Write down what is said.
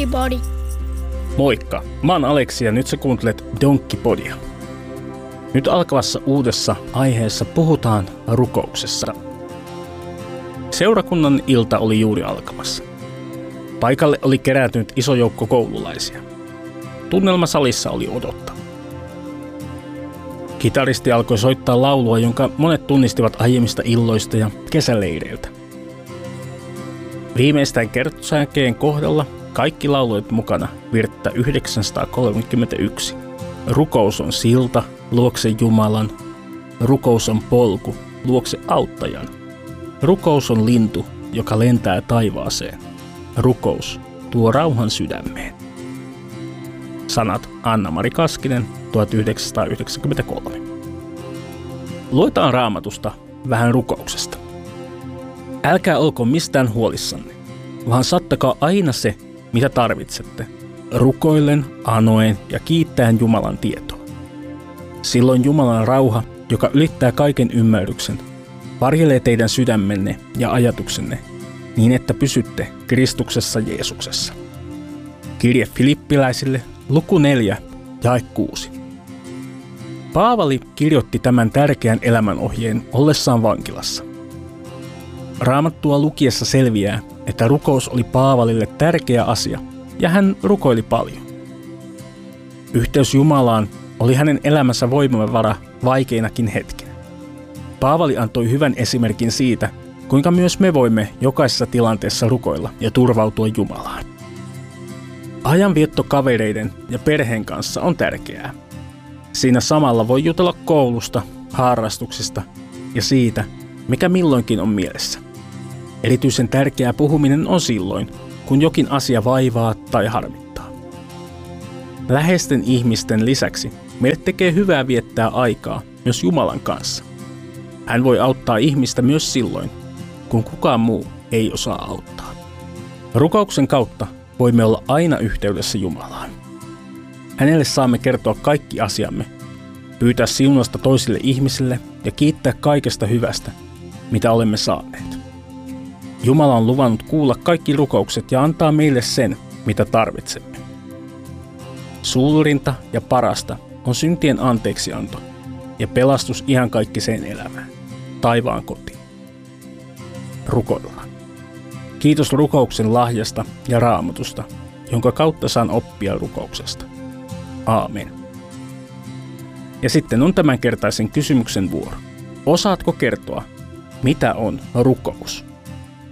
Donkkipodi. Moikka, mä oon Aleksi ja nyt sä kuuntelet Donkkipodia. Nyt alkavassa uudessa aiheessa puhutaan rukouksessa. Seurakunnan ilta oli juuri alkamassa. Paikalle oli kerääntynyt iso joukko koululaisia. Tunnelma salissa oli odottava. Kitaristi alkoi soittaa laulua, jonka monet tunnistivat aiemmista illoista ja kesäleireiltä. Viimeistään kertosäkeen kohdalla kaikki lauloivat mukana virttä 931. Rukous on silta luokse Jumalan, rukous on polku luokse auttajan. Rukous on lintu, joka lentää taivaaseen. Rukous tuo rauhan sydämeen. Sanat Anna-Mari Kaskinen, 1993. Luetaan Raamatusta vähän rukouksesta. Älkää olko mistään huolissanne, vaan saattakaa aina se, mitä tarvitsette, rukoillen, anoen ja kiittäen Jumalan tietoa. Silloin Jumalan rauha, joka ylittää kaiken ymmärryksen, varjelee teidän sydämenne ja ajatuksenne niin, että pysytte Kristuksessa Jeesuksessa. Kirje Filippiläisille, luku 4, jae 6. Paavali kirjoitti tämän tärkeän elämänohjeen ollessaan vankilassa. Raamattua lukiessa selviää, että rukous oli Paavalille tärkeä asia, ja hän rukoili paljon. Yhteys Jumalaan oli hänen elämänsä voimavara vaikeinakin hetkinä. Paavali antoi hyvän esimerkin siitä, kuinka myös me voimme jokaisessa tilanteessa rukoilla ja turvautua Jumalaan. Ajanvietto kavereiden ja perheen kanssa on tärkeää. Siinä samalla voi jutella koulusta, harrastuksista ja siitä, mikä milloinkin on mielessä. Erityisen tärkeää puhuminen on silloin, kun jokin asia vaivaa tai harmittaa. Läheisten ihmisten lisäksi meille tekee hyvää viettää aikaa myös Jumalan kanssa. Hän voi auttaa ihmistä myös silloin, kun kukaan muu ei osaa auttaa. Rukouksen kautta voimme olla aina yhteydessä Jumalaan. Hänelle saamme kertoa kaikki asiamme, pyytää siunausta toisille ihmisille ja kiittää kaikesta hyvästä, mitä olemme saaneet. Jumala on luvannut kuulla kaikki rukoukset ja antaa meille sen, mitä tarvitsemme. Suurinta ja parasta on syntien anteeksianto ja pelastus iankaikkiseen elämään, taivaan kotiin. Rukoillaan. Kiitos rukouksen lahjasta ja Raamatusta, jonka kautta saan oppia rukouksesta. Aamen. Ja sitten on tämänkertaisen kysymyksen vuoro. Osaatko kertoa, mitä on rukous?